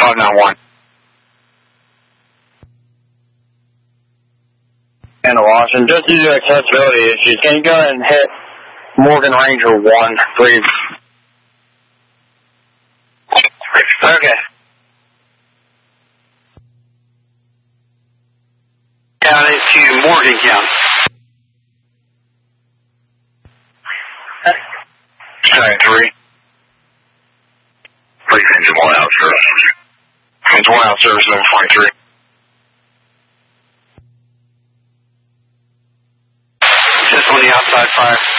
591. And Washington, just due to accessibility issues, can you go ahead and hit Morgan Ranger 1, please? Okay. County to Morgantown. Sorry, 3. Please, engine 1 out service. Engine 1 out service, number 23. Just on the outside fire.